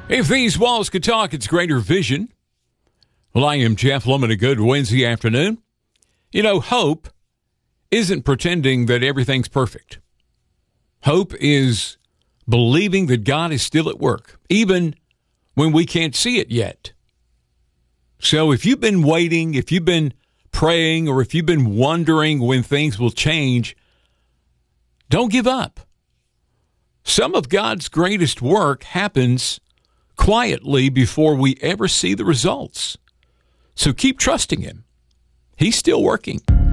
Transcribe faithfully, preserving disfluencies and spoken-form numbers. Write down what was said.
If these walls could talk, it's greater vision. Well, I am Jeff Lemon. A good Wednesday afternoon. You know, hope isn't pretending that everything's perfect. Hope is believing that God is still at work, even when we can't see it yet. So if you've been waiting, if you've been praying, or if you've been wondering when things will change, don't give up. Some of God's greatest work happens quietly before we ever see the results. So keep trusting Him. He's still working.